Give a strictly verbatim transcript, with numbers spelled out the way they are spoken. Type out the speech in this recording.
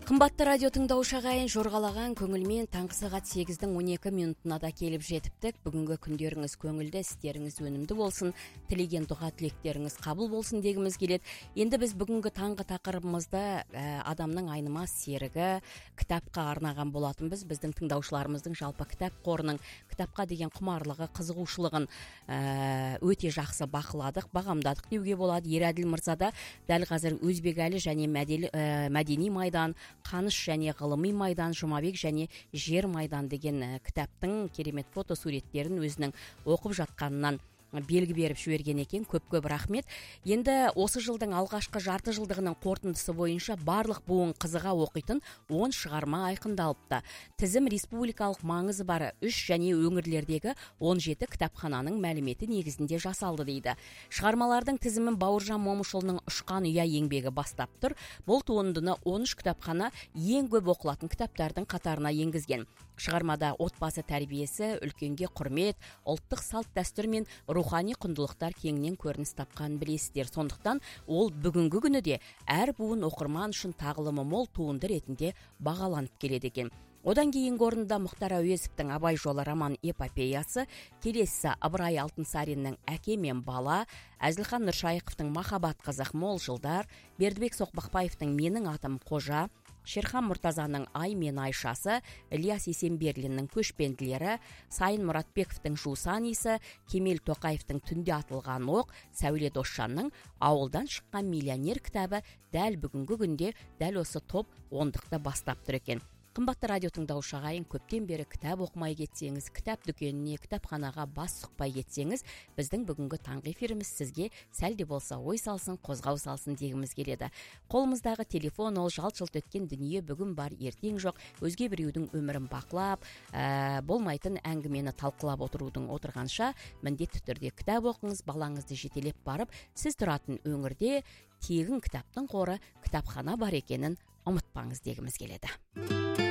Қымбатты радио тыңдаушы ағайын, жорғалаған көңілмен таңғы сағат сегіздің он екі минутына да келіп жетіптік. Бүгінгі күндеріңіз көңілді, істеріңіз өнімді болсын, тілеген дұға тілектеріңіз қабыл болсын дегіміз келеді. Енді біз бүгінгі таңғы тақырыбымызды ә, адамның айнымас серігі кітапқа арнаған болатынбыз. Біздің тыңдаушыларымыздың жалпы кітап қорының кітапқа деген құмарлығы, қызығушылығын ә, өте жақсы бақыладық, бағамдадық деуге болады. Ерәділ мырза да дәл қазір Өзбекәлі және мәдел, ә, мәдени майдан, Қаныш және ғылыми майдан, Жұмабек және жер майдан деген кітаптың керемет фотосуреттерін өзінің оқып жатқанынан белгі беріп жіберген екен. Көп-көп рахмет. Енді осы жылдың алғашқы жарты жылдығының қорытындысы бойынша барлық буын қызыға оқитын он шығарма айқындалыпты. Тізім республикалық маңызы бар үш және өңірлердегі он жеті кітапхананың мәліметі негізінде жасалды дейді. Шығармалардың тізімін Бауыржан Момышұлының Ұшқан ұя еңбегі бастап тұр. Бұл туындыны он үш кітапхана ең көп оқылатын кітаптардың қатарына енгізген. Шығармада отбасы тәрбиесі, үлкенге құрмет, ұлттық салт дәстүр мен рухани құндылықтар кеңінен көрініс тапқан білесіздер. Сондықтан ол бүгінгі күні де әр буын оқырман үшін тағылымы мол туынды ретінде бағаланып келеді екен. Одан кейінгі орында Мұхтар Әуезовтің Абай жолы роман эпопеясы, келесі Ыбырай Алтынсариннің Әке мен бала, Әзілхан Нұршайықовтың Махаббат қызық мол жылдар, Бердібек Соқпақбаевтың Менің атым Қожа, Шерхан Мұртазаның Ай мен Айшасы, Ильяс Есенберлиннің Көшпенділері, Сайын Мұратбековтың Жусан исі, Кемел Тоқаевтың Түнде атылған оқ, Сәуле Досжанның Ауылдан шыққан миллионер кітабы дәл бүгінгі күнде дәл осы топ ондықты бастап тұр екен. Қымбатты радио тыңдаушы ағайын, көптен бері кітап оқымай кетсеңіз, кітап дүкеніне, кітапханаға бас сұқпай кетсеңіз, біздің бүгінгі таңғы эфиріміз сізге сәл де болса ой салсын, қозғау салсын дегіміз келеді. Қолымыздағы телефон ол жалт-жалт өткен дүние, бүгін бар, ертең жоқ. Өзге біреудің өмірін бақылап, ә, болмайтын әңгімені талқылап отырудың отырғанша, міндетті түрде кітап оқыңыз, балаңызды жетелеп барып, сіз тұратын өңірде тегін кітаптың қоры, кітапхана бар екенін ұмытпаңыз дегіміз келеді.